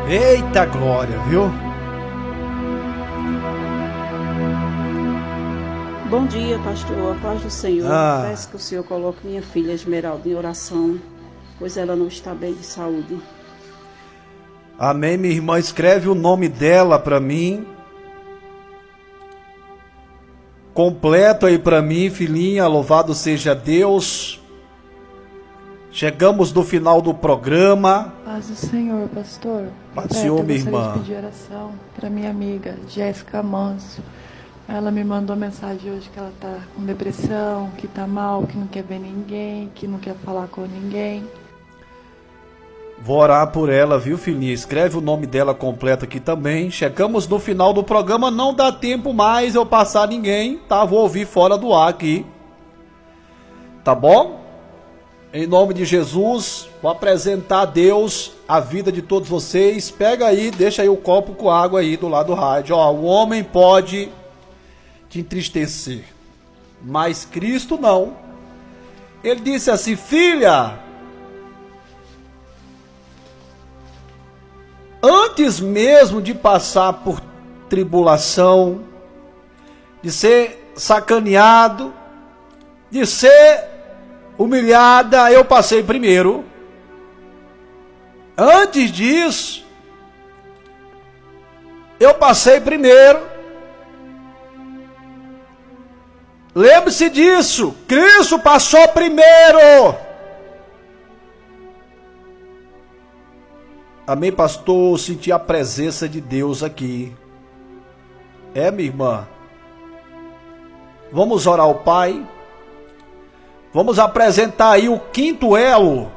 Eita glória, viu? Bom dia, pastor. A paz do Senhor. Peço que o Senhor coloque minha filha Esmeralda em oração, pois ela não está bem de saúde. Amém, minha irmã. Escreve o nome dela para mim. Completo aí para mim, filhinha. Louvado seja Deus. Chegamos no final do programa. Paz do Senhor, pastor. Paz do Senhor, minha irmã. Eu gostaria de pedir oração para minha amiga Jéssica Manso. Ela me mandou mensagem hoje que ela está com depressão, que está mal, que não quer ver ninguém, que não quer falar com ninguém. Vou orar por ela, viu, filhinha? Escreve o nome dela completo aqui também. Chegamos no final do programa, não dá tempo mais eu passar ninguém, tá? Vou ouvir fora do ar aqui. Tá bom? Em nome de Jesus, vou apresentar a Deus a vida de todos vocês. Pega aí, deixa aí o copo com água aí do lado do rádio. Ó, o homem pode te entristecer, mas Cristo não. Ele disse assim: filha, antes mesmo de passar por tribulação, de ser sacaneado, de ser humilhada, eu passei primeiro. Antes disso, eu passei primeiro. Lembre-se disso, Cristo passou primeiro. Amém, pastor? Senti a presença de Deus aqui. Minha irmã. Vamos orar ao Pai. Vamos apresentar aí o quinto elo.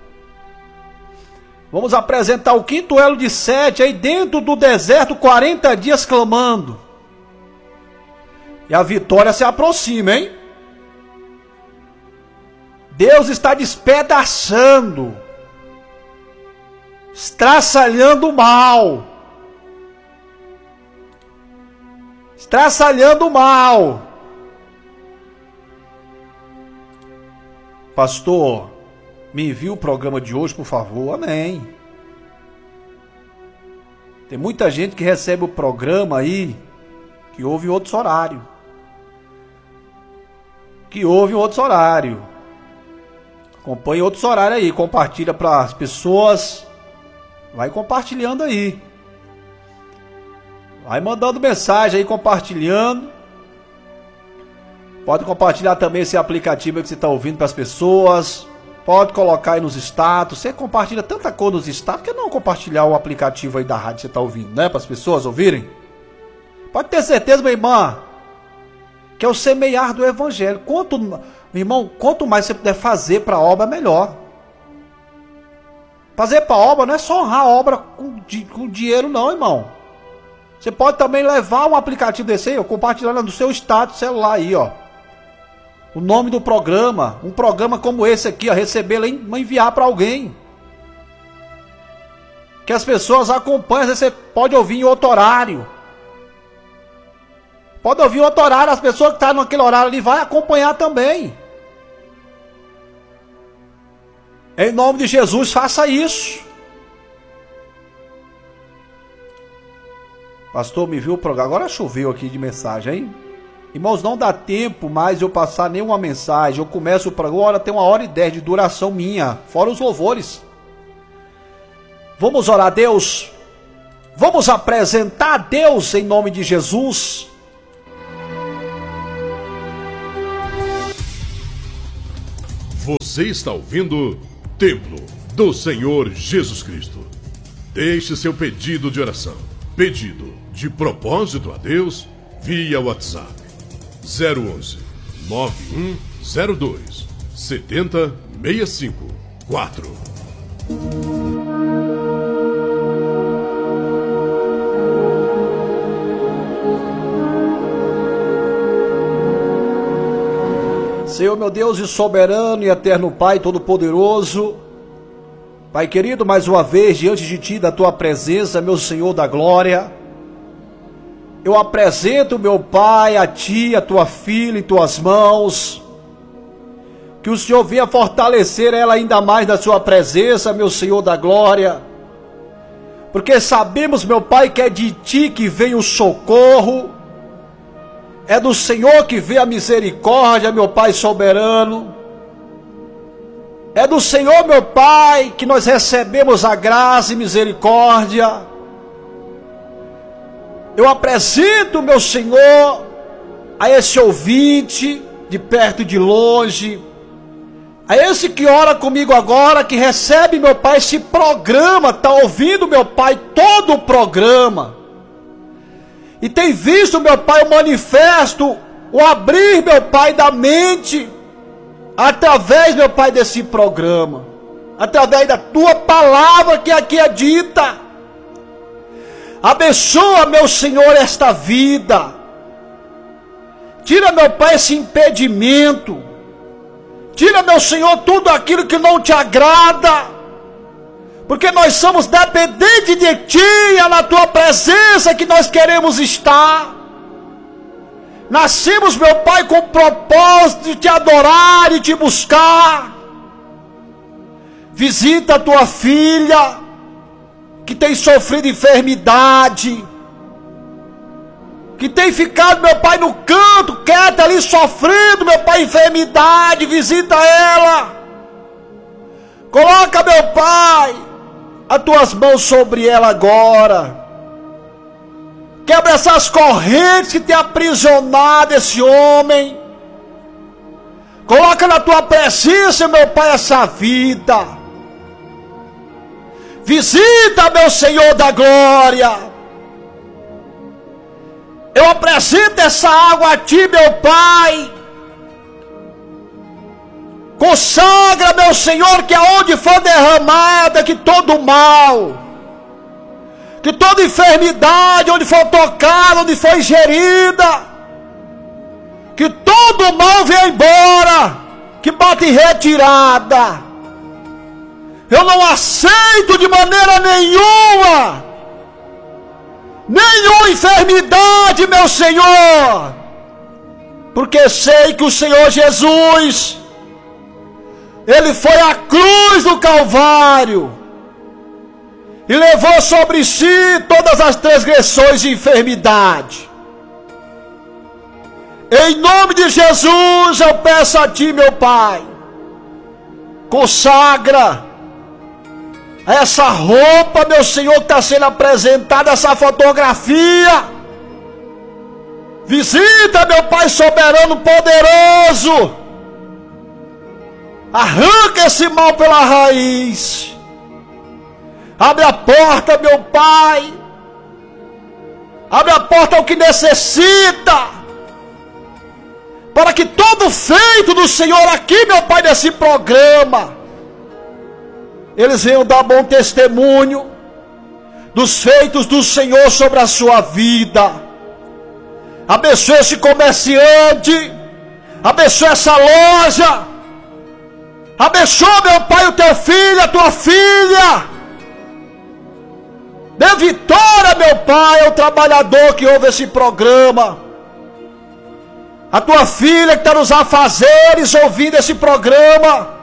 Vamos apresentar o quinto elo de 7 aí dentro do deserto, 40 dias clamando. E a vitória se aproxima, hein? Deus está despedaçando, estraçalhando o mal. Estraçalhando o mal. Pastor, me envie o programa de hoje, por favor. Amém. Tem muita gente que recebe o programa aí, que ouve outros horários. Acompanhe outros horários aí, compartilha para as pessoas. Vai compartilhando aí. Vai mandando mensagem aí, compartilhando. Pode compartilhar também esse aplicativo que você está ouvindo para as pessoas. Pode colocar aí nos status. Você compartilha tanta coisa nos status, por que não compartilhar o aplicativo aí da rádio que você está ouvindo, né? Para as pessoas ouvirem. Pode ter certeza, minha irmã, que é o semear do evangelho. Meu irmão, quanto mais você puder fazer para a obra, melhor. Fazer para a obra não é só honrar a obra com dinheiro não, irmão. Você pode também levar um aplicativo desse aí, ó, compartilhando no seu status celular aí, ó. O nome do programa, um programa como esse aqui, ó, recebê-lo e enviar para alguém. Que as pessoas acompanhem, às vezes você pode ouvir em outro horário. Pode ouvir em outro horário, as pessoas que estão naquele horário ali vai acompanhar também. Em nome de Jesus, faça isso. Pastor, me viu o programa? Agora choveu aqui de mensagem, hein? Irmãos, não dá tempo mais eu passar nenhuma mensagem. Eu começo o programa, agora tem 1h10 de duração minha, fora os louvores. Vamos orar a Deus. Vamos apresentar a Deus em nome de Jesus. Você está ouvindo Templo do Senhor Jesus Cristo. Deixe seu pedido de oração, pedido de propósito a Deus via WhatsApp 011 9102 7065 4. Senhor, meu Deus e soberano e eterno Pai Todo-Poderoso, Pai querido, mais uma vez diante de Ti, da Tua presença, meu Senhor da glória, eu apresento, meu Pai, a Ti, a Tua filha em Tuas mãos, que o Senhor venha fortalecer ela ainda mais na Sua presença, meu Senhor da glória, porque sabemos, meu Pai, que é de Ti que vem o socorro, é do Senhor que vem a misericórdia, meu Pai soberano. É do Senhor, meu Pai, que nós recebemos a graça e misericórdia. Eu apresento, meu Senhor, a esse ouvinte, de perto e de longe, a esse que ora comigo agora, que recebe, meu Pai, esse programa, está ouvindo, meu Pai, todo o programa, e tem visto, meu Pai, o manifesto, o abrir, meu Pai, da mente, através, meu Pai, desse programa, através da Tua palavra que aqui é dita. Abençoa, meu Senhor, esta vida. Tira, meu Pai, esse impedimento. Tira, meu Senhor, tudo aquilo que não te agrada. Porque nós somos dependentes de Ti, é na Tua presença que nós queremos estar. Nascemos, meu Pai, com o propósito de Te adorar e Te buscar. Visita a Tua filha, que tem sofrido enfermidade, que tem ficado, meu Pai, no canto, quieta ali, sofrendo, meu Pai, enfermidade. Visita ela. Coloca, meu Pai, as Tuas mãos sobre ela agora. Quebra essas correntes que tem aprisionado esse homem. Coloca na Tua presença, meu Pai, essa vida. Visita, meu Senhor da glória. Eu apresento essa água a Ti, meu Pai. Consagra, meu Senhor, que aonde for derramada, que todo mal, que toda enfermidade, onde for tocada, onde for ingerida, que todo mal venha embora, que bata em retirada. Eu não aceito de maneira nenhuma enfermidade, meu Senhor, porque sei que o Senhor Jesus, Ele foi à cruz do Calvário e levou sobre si todas as transgressões e enfermidade. Em nome de Jesus eu peço a Ti, meu Pai, consagra essa roupa, meu Senhor, que está sendo apresentada, essa fotografia. Visita, meu Pai soberano, poderoso. Arranca esse mal pela raiz. Abre a porta, meu Pai. Abre a porta ao que necessita, para que todo feito do Senhor aqui, meu Pai, nesse programa, eles venham dar bom testemunho dos feitos do Senhor sobre a sua vida. Abençoe esse comerciante, abençoe essa loja, abençoa, meu Pai, o teu filho, a tua filha. Dê vitória, meu Pai, ao trabalhador que ouve esse programa, a tua filha que está nos afazeres ouvindo esse programa.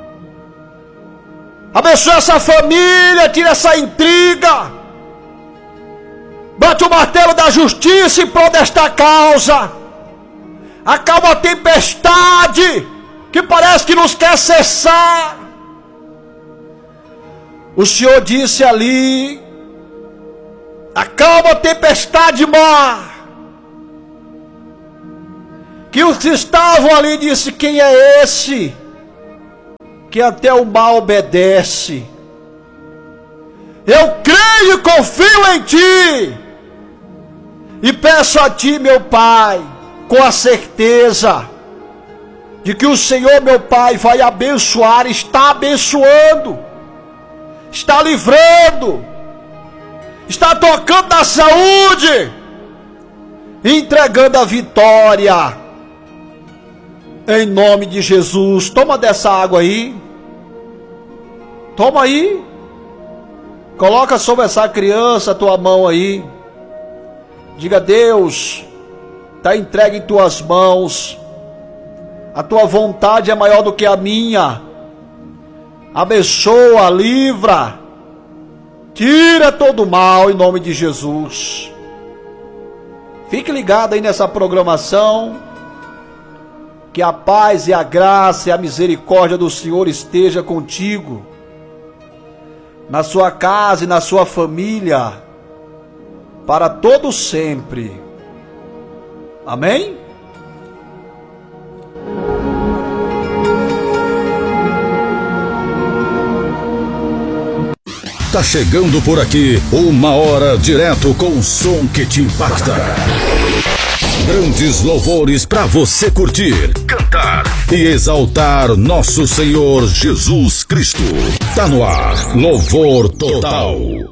Abençoa essa família, tira essa intriga. Bate o martelo da justiça em prol desta causa. Acalma a tempestade que parece que nos quer cessar. O Senhor disse ali: acalma a tempestade, mar. Que os que estavam ali disse: quem é esse que até o mal obedece? Eu creio e confio em Ti, e peço a Ti, meu Pai, com a certeza de que o Senhor, meu Pai, vai abençoar, está abençoando, está livrando, está tocando na saúde, entregando a vitória. Em nome de Jesus. Toma dessa água aí. Toma aí. Coloca sobre essa criança a tua mão aí. Diga: Deus, está entregue em tuas mãos. A tua vontade é maior do que a minha. Abençoa, livra. Tira todo o mal em nome de Jesus. Fique ligado aí nessa programação. Que a paz e a graça e a misericórdia do Senhor esteja contigo, na sua casa e na sua família, para todo sempre. Amém? Tá chegando por aqui uma hora direto com o som que te impacta. Grandes louvores para você curtir, cantar e exaltar nosso Senhor Jesus Cristo. Tá no ar, Louvor Total.